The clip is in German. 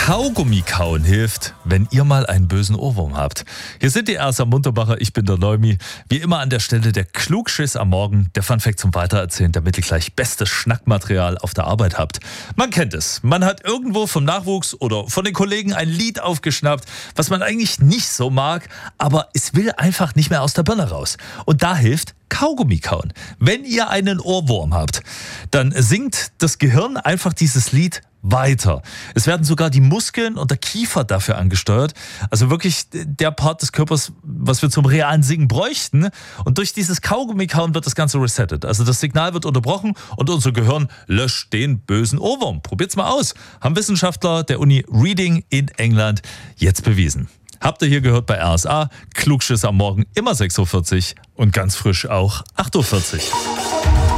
Kaugummi kauen hilft, wenn ihr mal einen bösen Ohrwurm habt. Hier sind die Ersa Munterbacher, ich bin der Neumi. Wie immer an der Stelle der Klugschiss am Morgen, der Funfact zum Weitererzählen, damit ihr gleich bestes Schnackmaterial auf der Arbeit habt. Man kennt es, man hat irgendwo vom Nachwuchs oder von den Kollegen ein Lied aufgeschnappt, was man eigentlich nicht so mag, aber es will einfach nicht mehr aus der Birne raus. Und da hilft Kaugummi kauen. Wenn ihr einen Ohrwurm habt, dann singt das Gehirn einfach dieses Lied weiter. Es werden sogar die Muskeln und der Kiefer dafür angesteuert. Also wirklich der Part des Körpers, was wir zum realen Singen bräuchten. Und durch dieses Kaugummi kauen wird das Ganze resettet. Also das Signal wird unterbrochen und unser Gehirn löscht den bösen Ohrwurm. Probiert's mal aus. Haben Wissenschaftler der Uni Reading in England jetzt bewiesen. Habt ihr hier gehört bei RSA, Klugschiss am Morgen immer 6.40 Uhr und ganz frisch auch 8.40 Uhr.